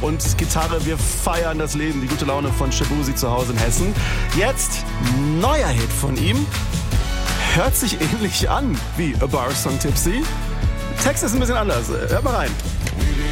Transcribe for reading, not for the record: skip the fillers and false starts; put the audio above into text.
und Gitarre. Wir feiern das Leben, die gute Laune von Shaboozey zu Hause in Hessen. Jetzt neuer Hit von ihm. Hört sich ähnlich an wie A Bar Song Tipsy. Text ist ein bisschen anders. Hört mal rein.